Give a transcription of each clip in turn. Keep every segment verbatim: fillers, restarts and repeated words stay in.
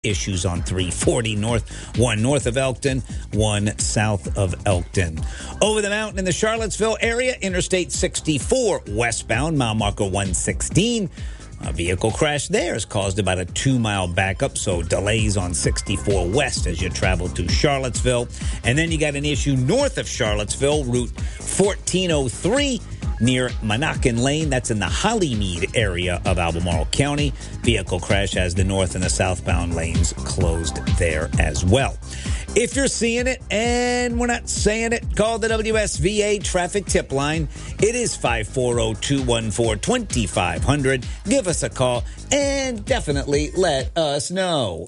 issues on three forty north, one north of Elkton, one south of Elkton. Over the mountain in the Charlottesville area, Interstate sixty-four westbound, mile marker one sixteen. A vehicle crash there has caused about a two-mile backup, so delays on sixty-four west as you travel to Charlottesville. And then you got an issue north of Charlottesville, Route fourteen oh three, near Monacan Lane. That's in the Hollymead area of Albemarle County. Vehicle crash has the north and the southbound lanes closed there as well. If you're seeing it and we're not saying it, call the W S V A traffic tip line. It is five four zero, two one four, two five zero zero. Give us a call and definitely let us know.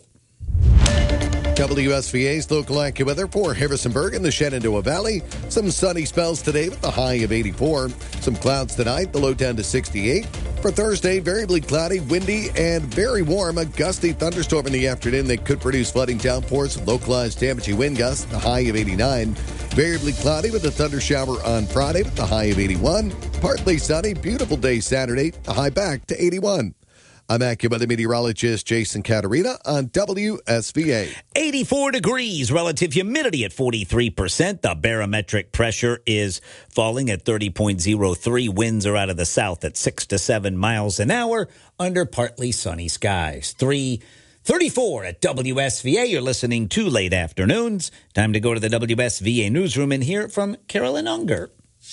W S V A's local AccuWeather for Harrisonburg and the Shenandoah Valley. Some sunny spells today with the high of eighty-four. Some clouds tonight, the low down to sixty-eight. For Thursday, variably cloudy, windy, and very warm. A gusty thunderstorm in the afternoon that could produce flooding downpours, localized damaging wind gusts, the high of eighty-nine. Variably cloudy with a thunder shower on Friday with the high of eighty-one. Partly sunny, beautiful day Saturday, the high back to eighty-one. I'm AccuWeather meteorologist Jason Caterina on W S V A. eighty-four degrees, relative humidity at forty-three percent. The barometric pressure is falling at thirty point zero three. Winds are out of the south at six to seven miles an hour under partly sunny skies. three thirty-four at W S V A. You're listening to Late Afternoons. Time to go to the W S V A newsroom and hear from Carolyn Unger.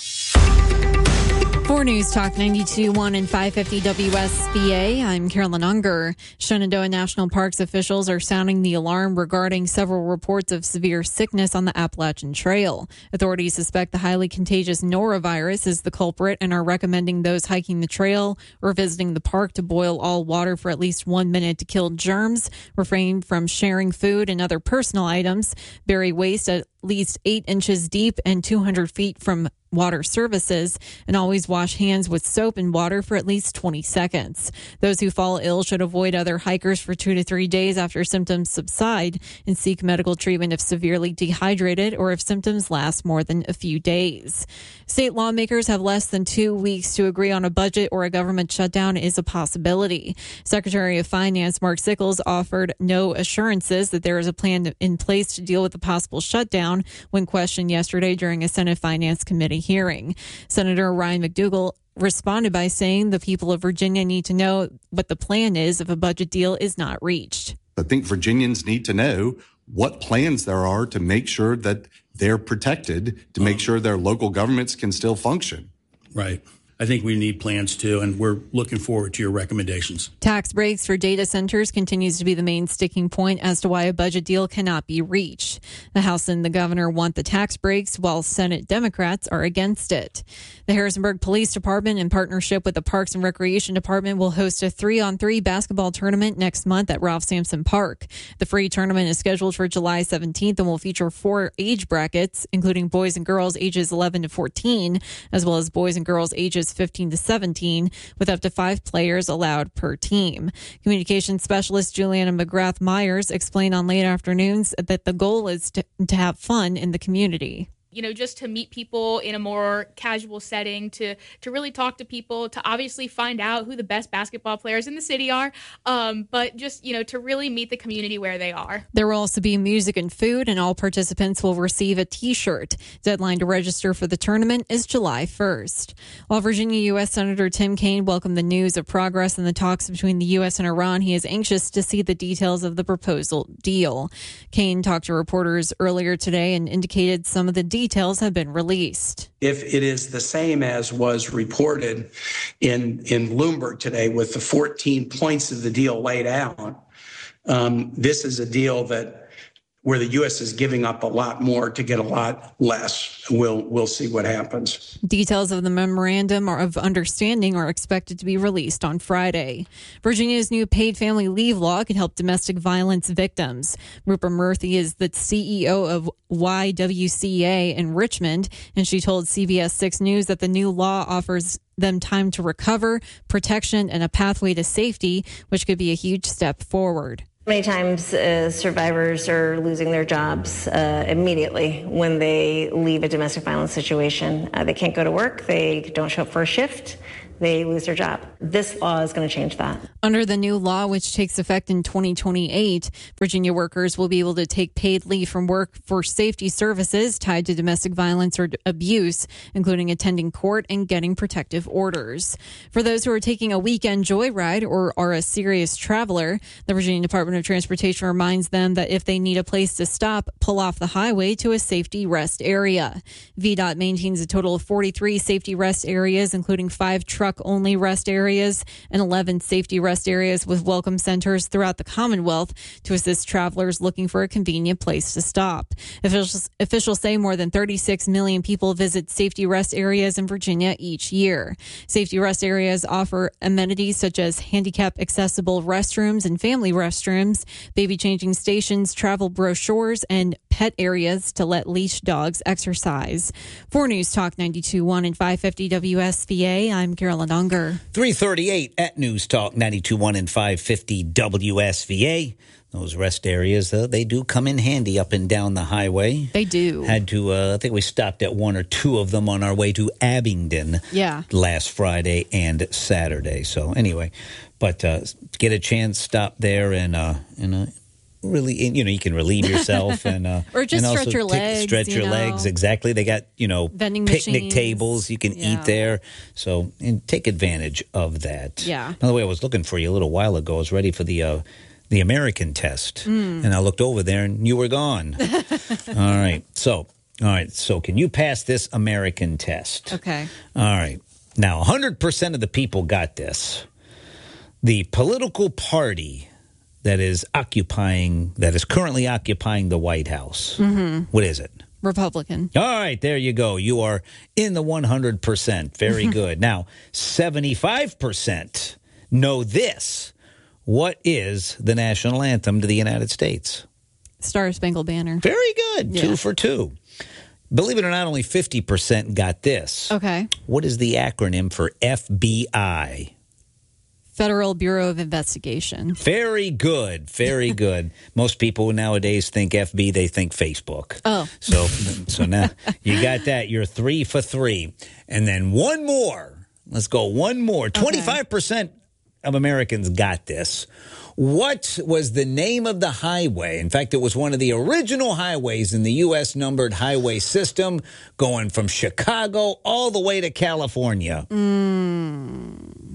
For News Talk ninety-two point one and five fifty W S V A, I'm Carolyn Unger. Shenandoah National Parks officials are sounding the alarm regarding several reports of severe sickness on the Appalachian Trail. Authorities suspect the highly contagious norovirus is the culprit and are recommending those hiking the trail or visiting the park to boil all water for at least one minute to kill germs, refrain from sharing food and other personal items, bury waste at least eight inches deep and two hundred feet from water services, and always wash hands with soap and water for at least twenty seconds. Those who fall ill should avoid other hikers for two to three days after symptoms subside and seek medical treatment if severely dehydrated or if symptoms last more than a few days. State lawmakers have less than two weeks to agree on a budget or a government shutdown is a possibility. Secretary of Finance Mark Sickles offered no assurances that there is a plan in place to deal with the possible shutdown when questioned yesterday during a Senate Finance Committee hearing. Senator Ryan McDougall responded by saying the people of Virginia need to know what the plan is if a budget deal is not reached. I think Virginians need to know what plans there are to make sure that they're protected, to make sure their local governments can still function. Right. I think we need plans too, and we're looking forward to your recommendations. Tax breaks for data centers continues to be the main sticking point as to why a budget deal cannot be reached. The House and the governor want the tax breaks, while Senate Democrats are against it. The Harrisonburg Police Department, in partnership with the Parks and Recreation Department, will host a three-on-three basketball tournament next month at Ralph Sampson Park. The free tournament is scheduled for July seventeenth and will feature four age brackets, including boys and girls ages eleven to fourteen, as well as boys and girls ages fifteen to seventeen, with up to five players allowed per team. Communications specialist Juliana McGrath Myers explained on Late Afternoons that the goal is to, to have fun in the community. You know, just to meet people in a more casual setting, to to really talk to people, to obviously find out who the best basketball players in the city are, um, but just, you know, to really meet the community where they are. There will also be music and food, and all participants will receive a T-shirt. Deadline to register for the tournament is July first. While Virginia U S Senator Tim Kaine welcomed the news of progress in the talks between the U S and Iran, he is anxious to see the details of the proposal deal. Kaine talked to reporters earlier today and indicated some of the details Details have been released. If it is the same as was reported in, in Bloomberg today with the fourteen points of the deal laid out, um, this is a deal that where the U S is giving up a lot more to get a lot less. We'll we'll see what happens. Details of the memorandum of understanding are expected to be released on Friday. Virginia's new paid family leave law could help domestic violence victims. Rupert Murthy is the C E O of Y W C A in Richmond, and she told C B S six News that the new law offers them time to recover, protection, and a pathway to safety, which could be a huge step forward. Many times uh, survivors are losing their jobs uh, immediately when they leave a domestic violence situation. Uh, they can't go to work. They don't show up for a shift. they lose their job. This law is going to change that. Under the new law, which takes effect in twenty twenty-eight, Virginia workers will be able to take paid leave from work for safety services tied to domestic violence or abuse, including attending court and getting protective orders. For those who are taking a weekend joyride or are a serious traveler, the Virginia Department of Transportation reminds them that if they need a place to stop, pull off the highway to a safety rest area. V DOT maintains a total of forty-three safety rest areas, including five truck-only rest areas and eleven safety rest areas with welcome centers throughout the Commonwealth to assist travelers looking for a convenient place to stop. Officials, officials say more than thirty-six million people visit safety rest areas in Virginia each year. Safety rest areas offer amenities such as handicap-accessible restrooms and family restrooms, baby changing stations, travel brochures, and pet areas to let leash dogs exercise. For News Talk ninety-two point one and five fifty W S V A, I'm Carolyn Unger. three thirty-eight at News Talk ninety-two point one and five fifty W S V A. Those rest areas, uh, they do come in handy up and down the highway. They do. Had to, uh, I think we stopped at one or two of them on our way to Abingdon yeah. last Friday and Saturday. So anyway, but uh, get a chance, stop there and, uh, and uh, really, you know, you can relieve yourself and uh, or just and stretch also your take, legs. Stretch you your know. legs, exactly. They got, you know, vending picnic machines. tables you can Yeah. eat there. So and take advantage of that. Yeah. By the way, I was looking for you a little while ago. I was ready for the uh, the American test, Mm. and I looked over there, and you were gone. All right. So, all right. So, can you pass this American test? Okay. All right. Now, one hundred percent of the people got this. The political party that is occupying, that is currently occupying the White House. Mm-hmm. What is it? Republican. All right, there you go. You are in the one hundred percent. Very good. Now, seventy-five percent know this. What is the national anthem to the United States? Star Spangled Banner. Very good. Yeah. Two for two. Believe it or not, only fifty percent got this. Okay. What is the acronym for F B I? Federal Bureau of Investigation. Very good. Very good. Most people nowadays think F B, they think Facebook. Oh. So, so now you got that. You're three for three. And then one more. Let's go one more. Okay. twenty-five percent of Americans got this. What was the name of the highway? In fact, it was one of the original highways in the U S numbered highway system going from Chicago all the way to California. Mm.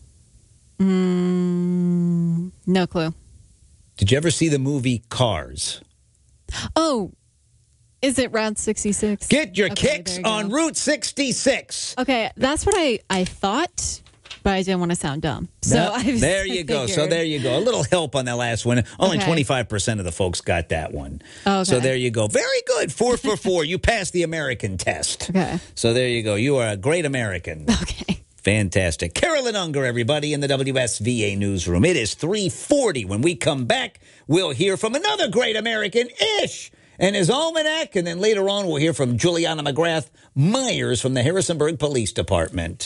Mm. No clue. Did you ever see the movie Cars? Oh, is it Route sixty-six? Get your okay, kicks you on go. Route sixty-six. Okay, that's what I, I thought, but I didn't want to sound dumb. So No, I there you go. So there you go. A little help on that last one. Only Okay. twenty-five percent of the folks got that one. Okay. So there you go. Very good. Four for four. You passed the American test. Okay. So there you go. You are a great American. Okay. Fantastic. Carolyn Unger, everybody, in the W S V A newsroom. It is three forty. When we come back, we'll hear from another great American, Ish, and his almanac. And then later on, we'll hear from Juliana McGrath Myers from the Harrisonburg Police Department.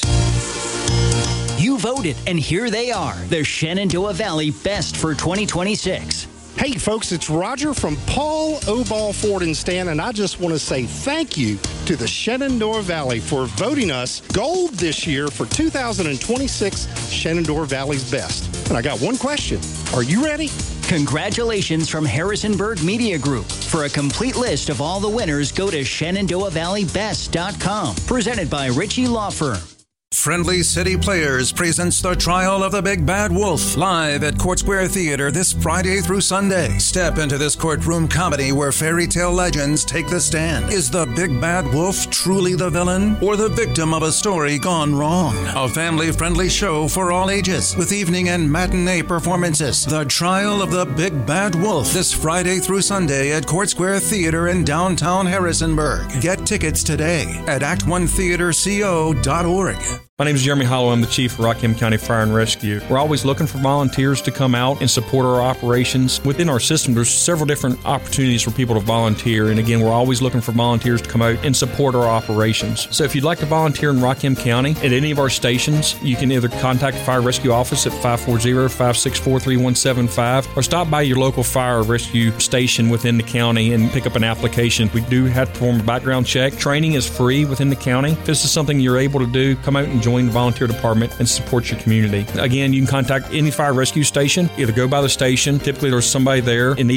You voted, and here they are, the Shenandoah Valley Best for twenty twenty-six. Hey, folks, it's Roger from Paul Obal Ford and Stan, and I just want to say thank you to the Shenandoah Valley for voting us gold this year for two thousand twenty-six Shenandoah Valley's Best. And I got one question. Are you ready? Congratulations from Harrisonburg Media Group. For a complete list of all the winners, go to Shenandoah Valley Best dot com. Presented by Ritchie Law Firm. Friendly City Players presents The Trial of the Big Bad Wolf live at Court Square Theater this Friday through Sunday. Step into this courtroom comedy where fairy tale legends take the stand. Is the Big Bad Wolf truly the villain or the victim of a story gone wrong? A family-friendly show for all ages with evening and matinee performances. The Trial of the Big Bad Wolf this Friday through Sunday at Court Square Theater in downtown Harrisonburg. Get tickets today at act one theater co dot org. My name is Jeremy Hollow. I'm the Chief of Rockham County Fire and Rescue. We're always looking for volunteers to come out and support our operations. Within our system, there's several different opportunities for people to volunteer. And again, we're always looking for volunteers to come out and support our operations. So if you'd like to volunteer in Rockham County at any of our stations, you can either contact the Fire Rescue Office at five four zero, five six four, three one seven five or stop by your local fire rescue station within the county and pick up an application. We do have to perform a background check check. Training is free within the county. If this is something you're able to do, come out and join the volunteer department and support your community. Again, you can contact any fire rescue station. Either go by the station. Typically, there's somebody there in the